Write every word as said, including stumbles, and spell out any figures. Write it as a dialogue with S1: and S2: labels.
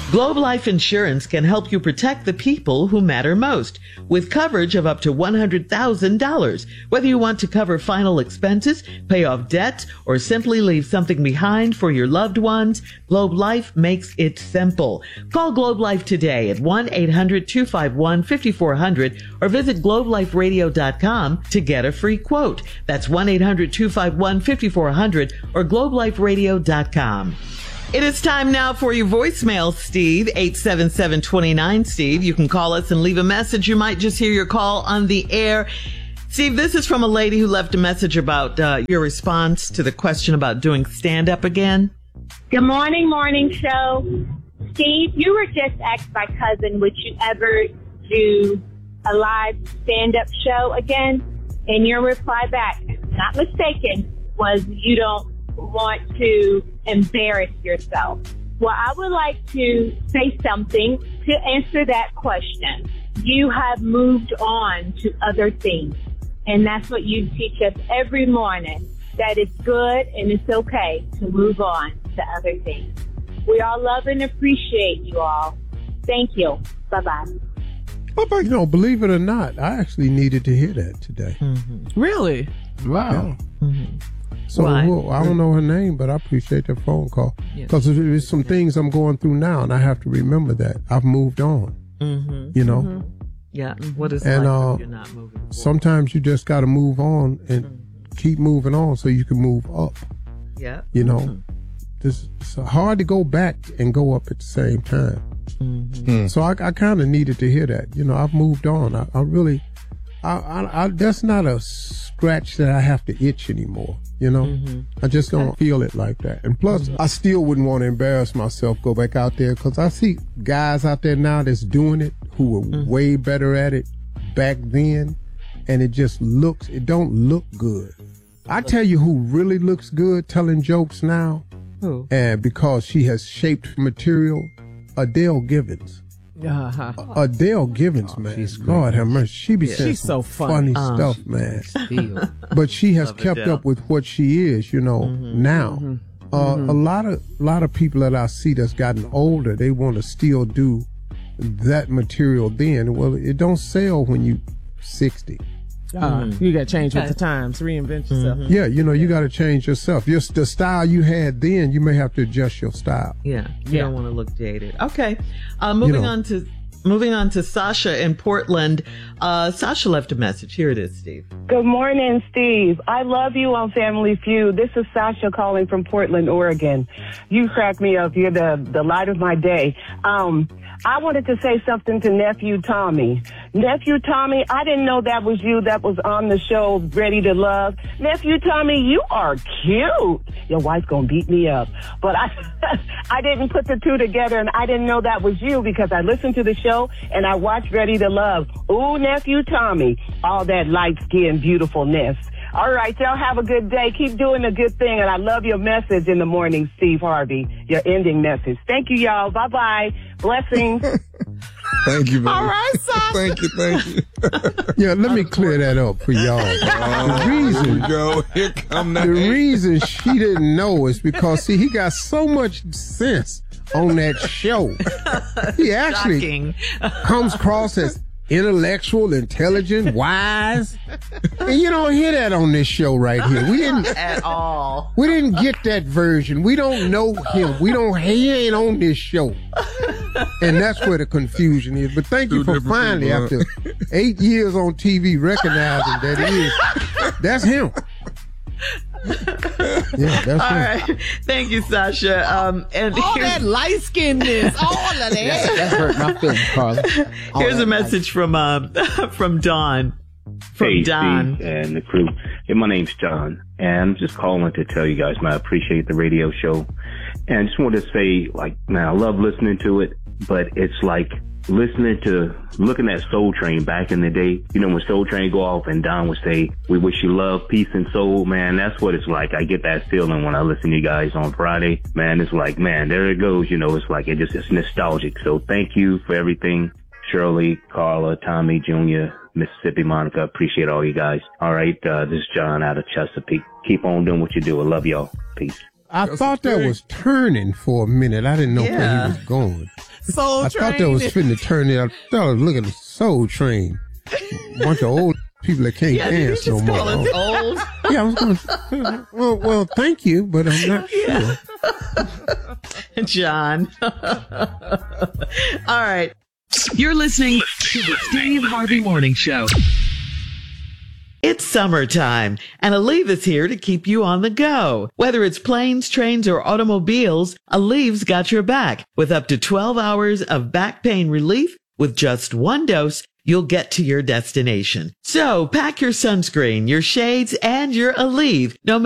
S1: Globe Life Insurance can help you protect the people who matter most with coverage of up to one hundred thousand dollars. Whether you want to cover final expenses, pay off debts, or simply leave something behind for your loved ones, Globe Life makes it simple. Call Globe Life today at one eight hundred two five one five four zero zero or visit globe life radio dot com to get a free quote. That's one eight hundred two five one five four zero zero or globe life radio dot com. It is time now for your voicemail, Steve, eight seven seven two nine, Steve. You can call us and leave a message. You might just hear your call on the air. Steve, this is from a lady who left a message about uh, your response to the question about doing stand-up again.
S2: Good morning, morning show. Steve, you were just asked by cousin, would you ever do a live stand-up show again? And your reply back, not mistaken, was you don't want to embarrass yourself. Well, I would like to say something to answer that question. You have moved on to other things, and that's what you teach us every morning, that it's good and it's okay to move on to other things. We all love and appreciate you all. Thank you. Bye-bye.
S3: You know, believe it or not, I actually needed to hear that today.
S4: Mm-hmm. Really?
S3: Wow.
S4: Yeah. Mm-hmm.
S3: So well, I don't know her name, but I appreciate that phone call because yeah. there's some things I'm going through now, and I have to remember that I've moved on.
S1: Mm-hmm.
S3: You know.
S1: Mm-hmm. Yeah. What is
S3: and,
S1: life
S3: uh,
S1: if you're not moving forward?
S3: Sometimes you just got to move on and mm-hmm. keep moving on so you can move up.
S1: Yeah.
S3: You know,
S1: mm-hmm.
S3: this it's hard to go back and go up at the same time.
S1: Mm-hmm.
S3: So I, I kind of needed to hear that. You know, I've moved on. I, I really, I, I, I, that's not a scratch that I have to itch anymore. You know, mm-hmm. I just don't feel it like that. And plus, mm-hmm. I still wouldn't want to embarrass myself, go back out there, because I see guys out there now that's doing it who were mm-hmm. way better at it back then, and it just looks, it don't look good. I tell you who really looks good telling jokes now,
S1: who?
S3: And because she has shaped material, Adele Givens.
S4: Uh-huh.
S3: Uh, Adele Givens, oh, man. Lord have mercy. She be
S4: yeah.
S3: saying
S4: she's
S3: some
S4: so funny,
S3: funny
S4: uh,
S3: stuff, man. But she has kept Adele. up with what she is, you know, mm-hmm. now. Mm-hmm. Uh, mm-hmm. A lot of a lot of people that I see that's gotten older, they want to still do that material then. Well, it don't sell when you sixty.
S4: Uh, mm-hmm. You got to change with the times, reinvent yourself.
S3: Mm-hmm. Yeah, you know, you got to change yourself. Your, the style you had then, you may have to adjust your style.
S1: Yeah, you yeah. don't want to look dated. Okay, uh, moving you know, on to moving on to Sasha in Portland. Uh, Sasha left a message. Here it is, Steve.
S5: Good morning, Steve. I love you on Family Feud. This is Sasha calling from Portland, Oregon. You crack me up. You're the the light of my day. Um, I wanted to say something to Nephew Tommy. Nephew Tommy, I didn't know that was you that was on the show, Ready to Love. Nephew Tommy, you are cute. Your wife's gonna beat me up. But I I didn't put the two together, and I didn't know that was you because I listened to the show and I watched Ready to Love. Ooh, Nephew Tommy, all that light-skinned beautifulness. All right, y'all have a good day. Keep doing a good thing, and I love your message in the morning, Steve Harvey, your ending message. Thank you, y'all. Bye-bye. Blessings.
S6: Thank you, baby.
S4: All right, Sasha.
S6: Thank you, thank you.
S3: Yeah, let me clear that up for y'all.
S6: Oh,
S3: the reason,
S6: here we go. Here come that.
S3: The reason she didn't know is because, see, he got so much sense on that show. He actually
S1: Shocking.
S3: comes across as intellectual, intelligent, wise. And you don't hear that on this show right here. We didn't
S1: at all.
S3: We didn't get that version. We don't know him. We don't he ain't on this show. And that's where the confusion is. But thank you for finally, after eight years on T V, recognizing that it is. That's him. Yeah, that's
S1: all
S3: him.
S1: right. Thank you, Sasha. Um, and
S4: all that light skinness, all of that.
S7: That, that hurt my feelings, Carla. All
S1: here's a message from uh, from Don. From
S8: hey,
S1: Don
S8: Steve and the crew. Hey, my name's John, and I'm just calling to tell you guys, man, I appreciate the radio show, and I just wanted to say, like, man, I love listening to it, but it's like listening to, looking at Soul Train back in the day. You know, when Soul Train go off and Don would say, we wish you love, peace, and soul, man, that's what it's like. I get that feeling when I listen to you guys on Friday. Man, it's like, man, there it goes. You know, it's like, it just, it's nostalgic. So thank you for everything. Shirley, Carla, Tommy, Junior, Mississippi, Monica, appreciate all you guys. All right, uh, this is John out of Chesapeake. Keep on doing what you do. I love y'all. Peace.
S3: I
S6: That's
S3: thought that
S6: great.
S3: was turning for a minute. I didn't know
S1: Yeah.
S3: where he was going.
S4: Soul
S3: I
S4: Train.
S3: thought that was finna turn it. I thought I was looking at Soul Train. Bunch of old people that can't
S1: Yeah, did you
S3: dance
S1: just
S3: no
S1: call
S3: more.
S1: us old?
S3: Yeah, I was going to, well, well, thank you, but I'm not sure.
S1: John. All right.
S9: You're listening to the Steve Harvey Morning Show.
S1: It's summertime, and Aleve is here to keep you on the go. Whether it's planes, trains, or automobiles, Aleve's got your back. With up to twelve hours of back pain relief with just one dose, you'll get to your destination. So pack your sunscreen, your shades, and your Aleve. No